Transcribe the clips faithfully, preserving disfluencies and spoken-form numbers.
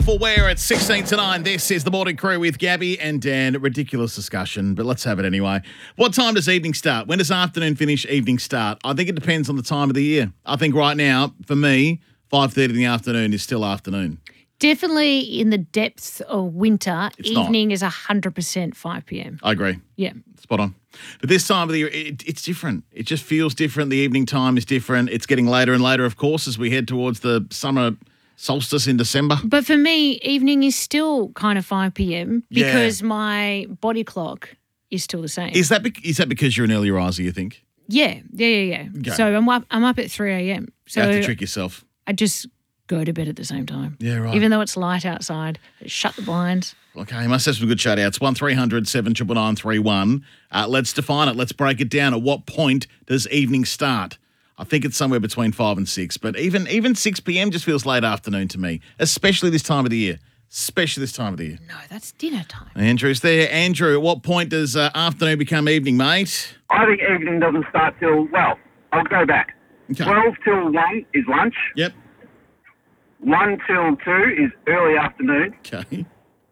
For where at sixteen to nine, this is the Morning Crew with Gabby and Dan. Ridiculous discussion, but let's have it anyway. What time does evening start? When does afternoon finish, evening start? I think it depends on the time of the year. I think right now, for me, five thirty in the afternoon is still afternoon. Definitely in the depths of winter, It's evening not. is one hundred percent five p.m. I agree. Yeah. Spot on. But this time of the year, it, it's different. It just feels different. The evening time is different. It's getting later and later, of course, as we head towards the summer solstice in December. But for me, evening is still kind of five p.m. Yeah. because my body clock is still the same. Is that bec- is that because you're an early riser, you think? yeah, yeah, yeah, yeah. Okay. So I'm up, I'm up at three a.m. So You have to trick yourself. I just go to bed at the same time. Yeah, right. Even though it's light outside, shut the blinds. Okay, you must have some good shout outs. one three hundred seven nine nine three one. Uh, let's define it. Let's break it down. At what point does evening start? I think it's somewhere between five and six, but even even six p.m. just feels late afternoon to me, especially this time of the year. Especially this time of the year. No, that's dinner time. Andrew's there. Andrew, at what point does uh, afternoon become evening, mate? I think evening doesn't start till, well, I'll go back. Okay. twelve till one is lunch. Yep. one till two is early afternoon. Okay.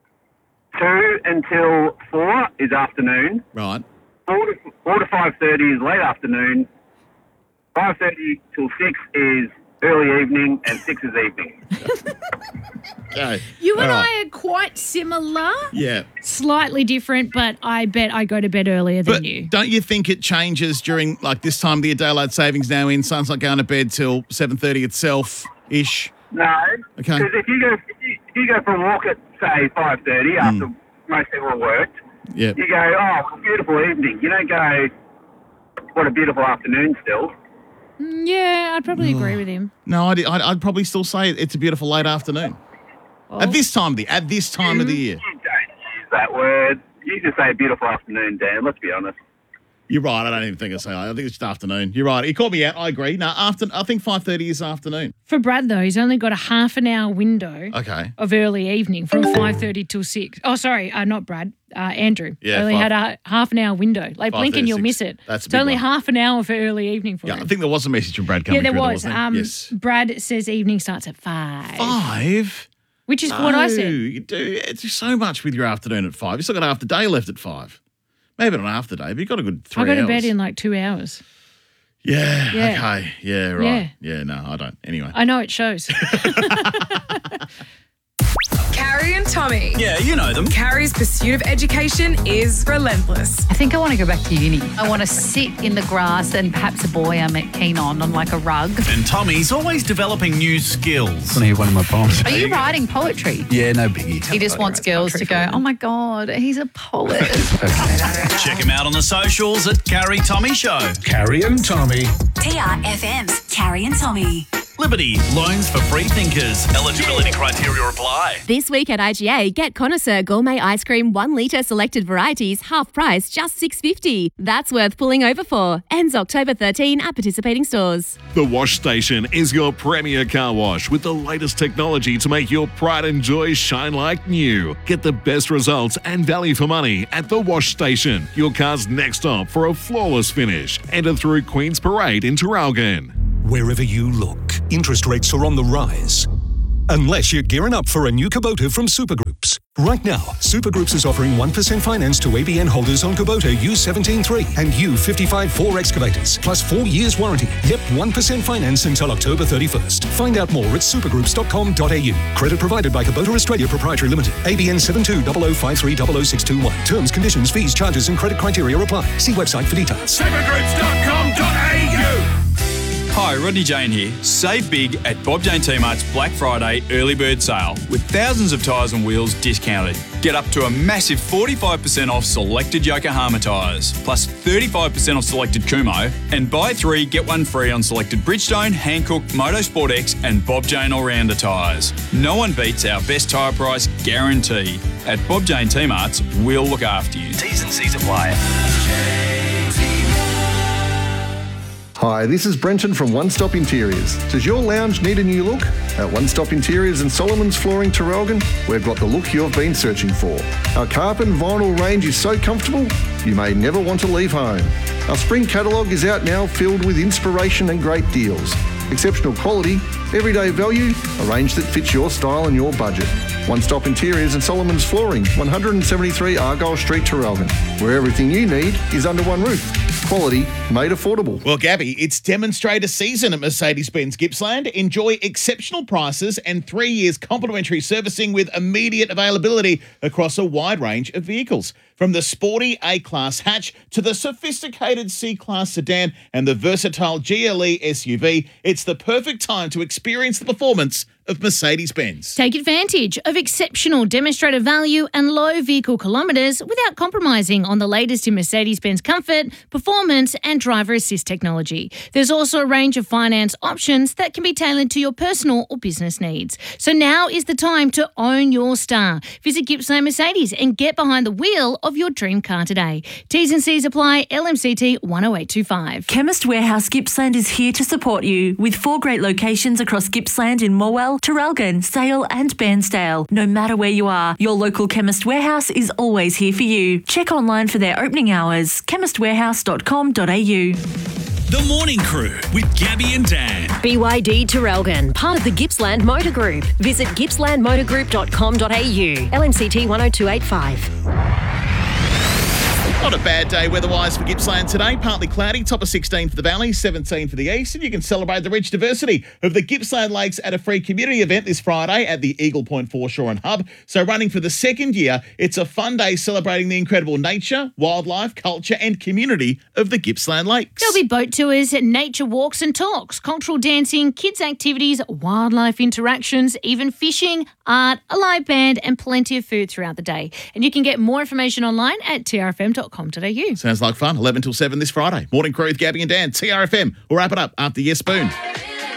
two until four is afternoon. Right. four to, four to five thirty is late afternoon. five thirty till six is early evening, and six is evening. Okay. You and All right. I are quite similar. Yeah. Slightly different, but I bet I go to bed earlier than But you. don't you think it changes during, like, this time of the year, daylight savings now in, sun's not going to bed till seven thirty itself-ish? No. Okay. Because if you go if you, if you go for a walk at, say, five thirty after most people have worked, Yeah. you go, oh, beautiful evening. You don't go, what a beautiful afternoon still. Mm, Yeah, I'd probably agree with him. No, I'd, I'd, I'd probably still say it's a beautiful late afternoon. Well, At this time of the at this time of the year. You don't use that word. You just say beautiful afternoon, Dan. Let's be honest. You're right. I don't even think I say. I think it's just afternoon. You're right. You called me out. I agree. No, after I think five thirty is afternoon. For Brad, though, he's only got a half an hour window Okay. of early evening from five thirty till six. Oh, sorry, uh, not Brad, uh, Andrew. Yeah, only five- had a half an hour window. Like blink and you'll miss it. That's a it's big only one. half an hour for early evening for Yeah, him. I think there was a message from Brad coming yeah, there through. was. Wasn't Um, yes. Brad says evening starts at five, Five. which is what I No, said. You do it's just so much with your afternoon at five. You still got half the day left at five. Maybe not half the day, but you've got a good three I go to hours. bed in like two hours. Yeah, Yeah. okay. Yeah, right. Yeah. no, I don't. Anyway. I know it shows. Carrie and Tommy. Yeah, you know them. Carrie's pursuit of education is relentless. I think I want to go back to uni. I want to sit in the grass and perhaps a boy I'm keen on, on like a rug. And Tommy's always developing new skills. Want to hear one of my poems? Are you writing poetry? Yeah, no biggie. He just wants girls to go, oh my God, he's a poet. Check him out on the socials at Carrie Tommy Show. Carrie and Tommy. T R F M's Carrie and Tommy. Liberty, loans for free thinkers. Eligibility criteria apply. This week at I G A, get Connoisseur Gourmet Ice Cream one litre selected varieties, half price, just six dollars fifty. That's worth pulling over for. Ends October thirteenth at participating stores. The Wash Station is your premier car wash with the latest technology to make your pride and joy shine like new. Get the best results and value for money at The Wash Station, your car's next stop for a flawless finish. Enter through Queen's Parade in Traralgon. Wherever you look, interest rates are on the rise. Unless you're gearing up for a new Kubota from Supergroups. Right now, Supergroups is offering one percent finance to A B N holders on Kubota U seventeen three and U fifty-five four excavators, plus four years warranty. Yep, one percent finance until October thirty-first. Find out more at supergroups dot com dot a u. Credit provided by Kubota Australia Proprietary Limited. A B N seven two zero zero five three zero zero six two one. Terms, conditions, fees, charges and credit criteria apply. See website for details. supergroups dot com dot a u. Hi, Rodney Jane here. Save big at Bob Jane T-Mart's Black Friday early bird sale with thousands of tyres and wheels discounted. Get up to a massive forty-five percent off selected Yokohama tyres, plus thirty-five percent off selected Kumo, and buy three, get one free on selected Bridgestone, Hankook, Motorsport X and Bob Jane All-Rounder tyres. No one beats our best tyre price guarantee. At Bob Jane T-Mart's, we'll look after you. T's and C's apply. Hi, this is Brenton from One Stop Interiors. Does your lounge need a new look? At One Stop Interiors and Solomon's Flooring Traralgon, we've got the look you've been searching for. Our carpet and vinyl range is so comfortable, you may never want to leave home. Our spring catalogue is out now, filled with inspiration and great deals. Exceptional quality, everyday value, a range that fits your style and your budget. One Stop Interiors and Solomon's Flooring, one seventy-three Argyle Street, Traralgon, where everything you need is under one roof. Quality made affordable. Well, Gabby, it's demonstrator season at Mercedes-Benz Gippsland. Enjoy exceptional prices and three years complimentary servicing with immediate availability across a wide range of vehicles. From the sporty A-Class hatch to the sophisticated C-Class sedan and the versatile G L E S U V, it's the perfect time to experience the performance of Mercedes-Benz. Take advantage of exceptional demonstrator value and low vehicle kilometres without compromising on the latest in Mercedes-Benz comfort, performance and driver assist technology. There's also a range of finance options that can be tailored to your personal or business needs. So now is the time to own your star. Visit Gippsland Mercedes and get behind the wheel of your dream car today. T's and C's apply. L M C T one oh eight two five. Chemist Warehouse Gippsland is here to support you with four great locations across Gippsland in Morwell, Traralgon, Sale and Bairnsdale. No matter where you are, your local Chemist Warehouse is always here for you. Check online for their opening hours, chemist warehouse dot com dot a u. The Morning Crew with Gabby and Dan. B Y D Traralgon, part of the Gippsland Motor Group. Visit gippsland motor group dot com dot a u. L M C T one oh two eight five. Not a bad day weather-wise for Gippsland today. Partly cloudy, top of sixteen for the valley, seventeen for the east. And you can celebrate the rich diversity of the Gippsland Lakes at a free community event this Friday at the Eagle Point Foreshore and Hub. So running for the second year, it's a fun day celebrating the incredible nature, wildlife, culture and community of the Gippsland Lakes. There'll be boat tours, nature walks and talks, cultural dancing, kids activities, wildlife interactions, even fishing, art, a live band and plenty of food throughout the day. And you can get more information online at t r f m dot com dot a u. Sounds like fun. eleven till seven this Friday. Morning Crew with Gabby and Dan. T R F M. We'll wrap it up after Yes Spoon.